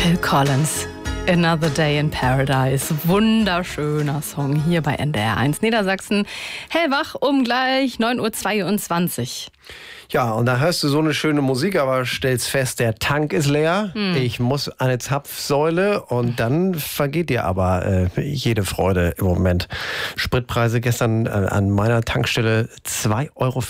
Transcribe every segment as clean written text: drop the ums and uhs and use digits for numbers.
Phil Collins, Another Day in Paradise. Wunderschöner Song hier bei NDR1 Niedersachsen. Hellwach um gleich 9.22 Uhr. Ja, und da hörst du so eine schöne Musik, aber stellst fest, der Tank ist leer. Ich muss eine Zapfsäule und dann vergeht dir aber jede Freude im Moment. Spritpreise gestern an meiner Tankstelle 2,40 Euro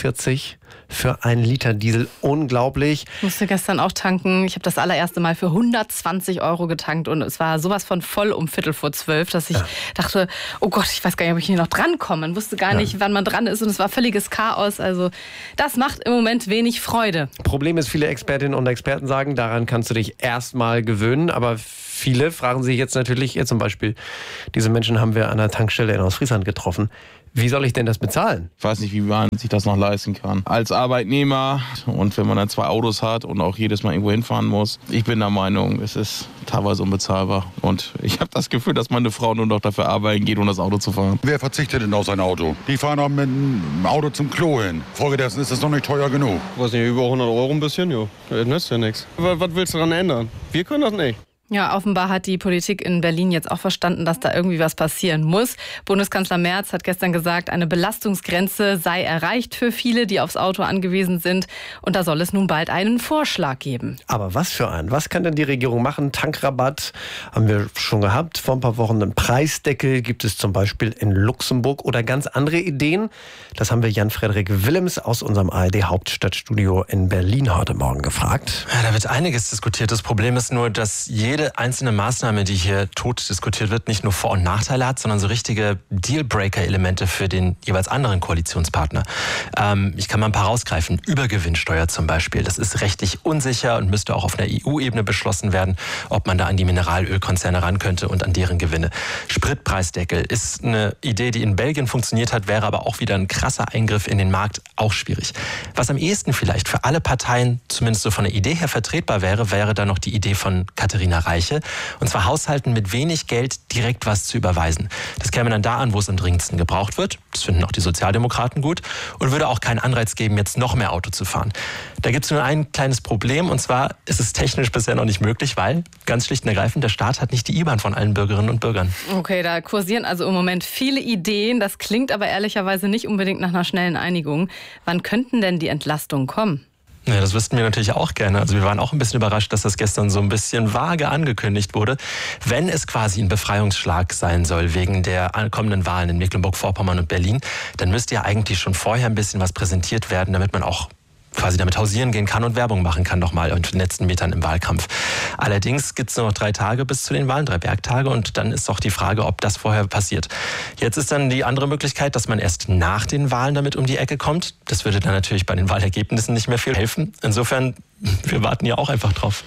für einen Liter Diesel. Unglaublich. Ich musste gestern auch tanken. Ich habe das allererste Mal für 120 Euro getankt und es war sowas von voll um 11:45, dass ich dachte, oh Gott, ich weiß gar nicht, ob ich hier noch drankomme. Man wusste gar nicht, wann man dran ist und es war völliges Chaos. Also das macht im Moment wenig Freude. Problem ist, viele Expertinnen und Experten sagen, daran kannst du dich erstmal gewöhnen, aber viele fragen sich jetzt natürlich, zum Beispiel, diese Menschen haben wir an der Tankstelle in Ostfriesland getroffen. Wie soll ich denn das bezahlen? Ich weiß nicht, wie man sich das noch leisten kann. Als Arbeitnehmer und wenn man dann 2 Autos hat und auch jedes Mal irgendwo hinfahren muss. Ich bin der Meinung, es ist teilweise unbezahlbar. Und ich habe das Gefühl, dass meine Frau nur noch dafür arbeiten geht, um das Auto zu fahren. Wer verzichtet denn auf sein Auto? Die fahren auch mit dem Auto zum Klo hin. Folgedessen ist es noch nicht teuer genug. Weiß nicht, über 100 Euro ein bisschen, jo. Das nützt ja nichts. Was willst du daran ändern? Wir können das nicht. Ja, offenbar hat die Politik in Berlin jetzt auch verstanden, dass da irgendwie was passieren muss. Bundeskanzler Merz hat gestern gesagt, eine Belastungsgrenze sei erreicht für viele, die aufs Auto angewiesen sind. Und da soll es nun bald einen Vorschlag geben. Aber was für einen? Was kann denn die Regierung machen? Tankrabatt haben wir schon gehabt. Vor ein paar Wochen einen Preisdeckel gibt es zum Beispiel in Luxemburg oder ganz andere Ideen. Das haben wir Jan-Frederik Willems aus unserem ARD-Hauptstadtstudio in Berlin heute Morgen gefragt. Ja, da wird einiges diskutiert. Das Problem ist nur, dass jede einzelne Maßnahme, die hier tot diskutiert wird, nicht nur Vor- und Nachteile hat, sondern so richtige Dealbreaker-Elemente für den jeweils anderen Koalitionspartner. Ich kann mal ein paar rausgreifen. Übergewinnsteuer zum Beispiel. Das ist rechtlich unsicher und müsste auch auf einer EU-Ebene beschlossen werden, ob man da an die Mineralölkonzerne ran könnte und an deren Gewinne. Spritpreisdeckel ist eine Idee, die in Belgien funktioniert hat, wäre aber auch wieder ein krasser Eingriff in den Markt, auch schwierig. Was am ehesten vielleicht für alle Parteien, zumindest so von der Idee her vertretbar wäre dann noch die Idee von Katharina Reiche. Und zwar Haushalten mit wenig Geld direkt was zu überweisen. Das käme dann da an, wo es am dringendsten gebraucht wird. Das finden auch die Sozialdemokraten gut. Und würde auch keinen Anreiz geben, jetzt noch mehr Auto zu fahren. Da gibt es nur ein kleines Problem. Und zwar ist es technisch bisher noch nicht möglich, weil, ganz schlicht und ergreifend, der Staat hat nicht die IBAN von allen Bürgerinnen und Bürgern. Okay, da kursieren also im Moment viele Ideen. Das klingt aber ehrlicherweise nicht unbedingt nach einer schnellen Einigung. Wann könnten denn die Entlastungen kommen? Ja, das wüssten wir natürlich auch gerne. Also wir waren auch ein bisschen überrascht, dass das gestern so ein bisschen vage angekündigt wurde. Wenn es quasi ein Befreiungsschlag sein soll wegen der kommenden Wahlen in Mecklenburg-Vorpommern und Berlin, dann müsste ja eigentlich schon vorher ein bisschen was präsentiert werden, damit man auch quasi damit hausieren gehen kann und Werbung machen kann nochmal in den letzten Metern im Wahlkampf. Allerdings gibt es nur noch 3 Tage bis zu den Wahlen, 3 Werktage und dann ist doch die Frage, ob das vorher passiert. Jetzt ist dann die andere Möglichkeit, dass man erst nach den Wahlen damit um die Ecke kommt. Das würde dann natürlich bei den Wahlergebnissen nicht mehr viel helfen. Insofern, wir warten ja auch einfach drauf.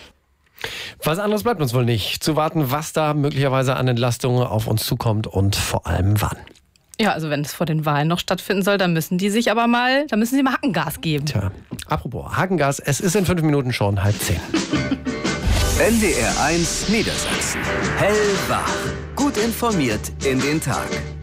Was anderes bleibt uns wohl nicht. Zu warten, was da möglicherweise an Entlastungen auf uns zukommt und vor allem wann. Ja, also wenn es vor den Wahlen noch stattfinden soll, dann müssen sie mal Hackengas geben. Tja, apropos Hackengas, es ist in 5 Minuten schon 9:30. NDR1 Niedersachsen. Hellwach. Gut informiert in den Tag.